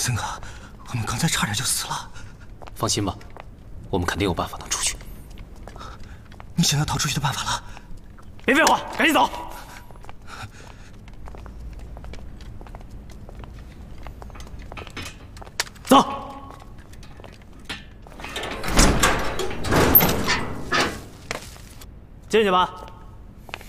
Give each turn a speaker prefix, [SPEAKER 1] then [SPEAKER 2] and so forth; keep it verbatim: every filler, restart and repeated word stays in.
[SPEAKER 1] 森哥，我们刚才差点就死了。
[SPEAKER 2] 放心吧，我们肯定有办法能出去。
[SPEAKER 1] 你想到逃出去的办法了？
[SPEAKER 3] 别废话，赶紧走！走。进去吧。